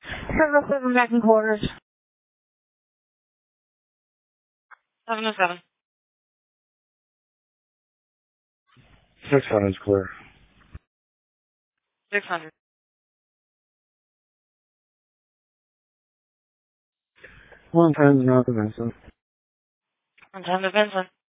707 back in quarters. 707. 600 is clear. 600. 110 is not the Vincent. 110 to Vincent.